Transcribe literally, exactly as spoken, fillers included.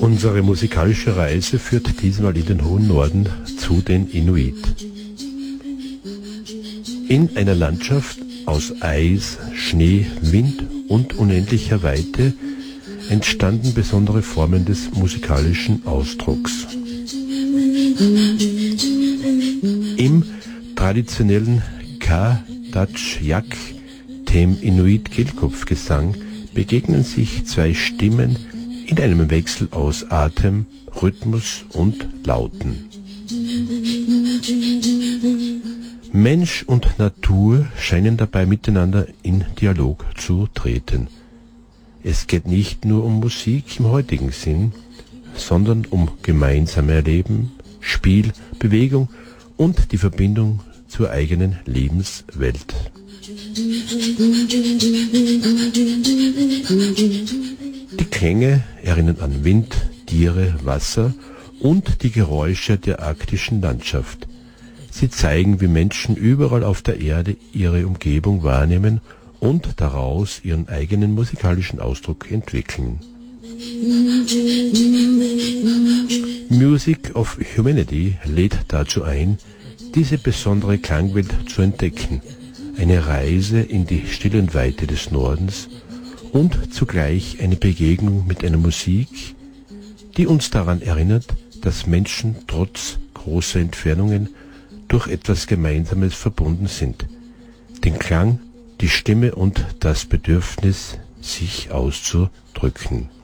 Unsere musikalische Reise führt diesmal in den hohen Norden zu den Inuit. In einer Landschaft aus Eis, Schnee, Wind und unendlicher Weite entstanden besondere Formen des musikalischen Ausdrucks. Im traditionellen Ka-Datsch-Yak, dem Inuit-Kehlkopfgesang, begegnen sich zwei Stimmen in einem Wechsel aus Atem, Rhythmus und Lauten. Mensch und Natur scheinen dabei miteinander in Dialog zu treten. Es geht nicht nur um Musik im heutigen Sinn, sondern um gemeinsame Erleben, Spiel, Bewegung und die Verbindung zur eigenen Lebenswelt. Die Klänge erinnern an Wind, Tiere, Wasser und die Geräusche der arktischen Landschaft. Sie zeigen, wie Menschen überall auf der Erde ihre Umgebung wahrnehmen und daraus ihren eigenen musikalischen Ausdruck entwickeln. Music of Humanity lädt dazu ein, diese besondere Klangwelt zu entdecken, eine Reise in die stillen Weite des Nordens und zugleich eine Begegnung mit einer Musik, die uns daran erinnert, dass Menschen trotz großer Entfernungen durch etwas Gemeinsames verbunden sind: den Klang, die Stimme und das Bedürfnis, sich auszudrücken.